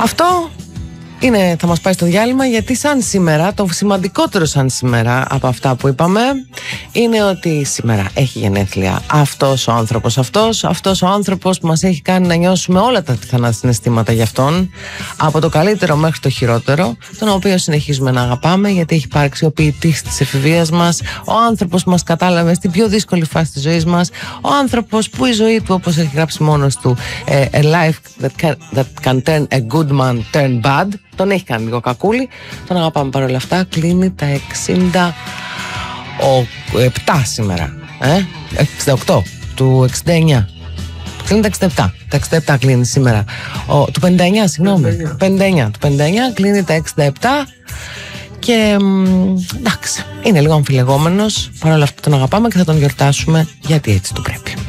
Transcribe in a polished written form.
Αυτό θα μας πάει στο διάλειμμα, γιατί σαν σήμερα, το σημαντικότερο σαν σήμερα από αυτά που είπαμε είναι ότι σήμερα έχει γενέθλια αυτός ο άνθρωπος, αυτός ο άνθρωπος που μας έχει κάνει να νιώσουμε όλα τα πιθανά συναισθήματα για αυτόν, από το καλύτερο μέχρι το χειρότερο, τον οποίο συνεχίζουμε να αγαπάμε, γιατί έχει υπάρξει ο ποιητής της εφηβείας μας, ο άνθρωπος που μας κατάλαβε στην πιο δύσκολη φάση της ζωής μας, ο άνθρωπος που η ζωή του, όπως έχει γράψει μόνος του, a life that can turn a good man turn bad. Τον έχει κάνει λίγο κακούλι. Τον αγαπάμε παρόλα αυτά. Κλείνει τα 67 σήμερα. 68 του 69. Κλείνει τα 67. Τα 67 κλείνει σήμερα. Του 59, συγγνώμη. 59. Του 59 κλείνει τα 67. Και εντάξει, είναι λίγο αμφιλεγόμενος. Παρόλα αυτά τον αγαπάμε και θα τον γιορτάσουμε, γιατί έτσι του πρέπει.